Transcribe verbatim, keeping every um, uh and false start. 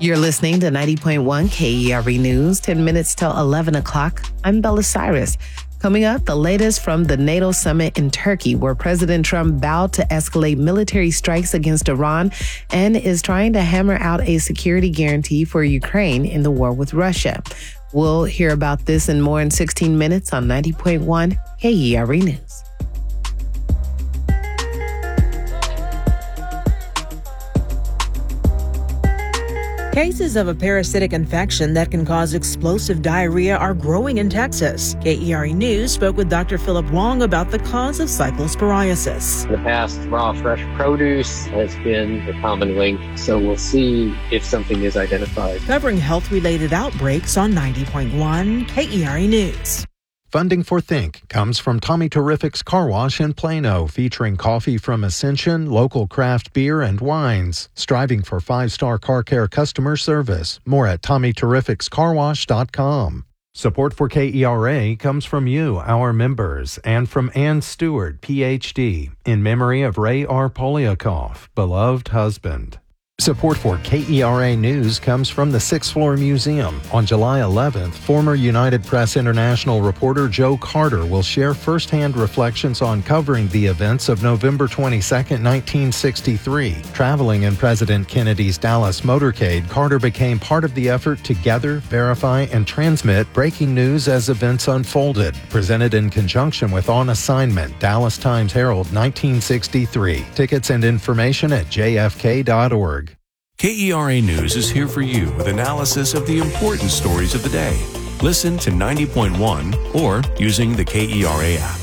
You're listening to ninety point one K E R E News, ten minutes till eleven o'clock. I'm Bella Cyrus. Coming up, the latest from the NATO summit in Turkey, where President Trump vowed to escalate military strikes against Iran and is trying to hammer out a security guarantee for Ukraine in the war with Russia. We'll hear about this and more in sixteen minutes on ninety point one K E R E News. Cases of a parasitic infection that can cause explosive diarrhea are growing in Texas. K E R E News spoke with Doctor Philip Wong about the cause of cyclosporiasis. In the past, raw fresh produce has been the common link, so we'll see if something is identified. Covering health-related outbreaks on ninety point one K E R E News. Funding for Think comes from Tommy Terrific's Car Wash in Plano, featuring coffee from Ascension, local craft beer, and wines. Striving for five-star car care customer service. More at tommy terrifics car wash dot com. Support for K E R A comes from you, our members, and from Ann Stewart, P H D, in memory of Ray R. Polyakov, beloved husband. Support for K E R A News comes from the Sixth Floor Museum. On July eleventh, former United Press International reporter Joe Carter will share firsthand reflections on covering the events of November twenty-second, nineteen sixty-three. Traveling in President Kennedy's Dallas motorcade, Carter became part of the effort to gather, verify, and transmit breaking news as events unfolded. Presented in conjunction with On Assignment, Dallas Times-Herald, nineteen sixty-three. Tickets and information at j f k dot org. K E R A News is here for you with analysis of the important stories of the day. Listen to ninety point one or using the K E R A app.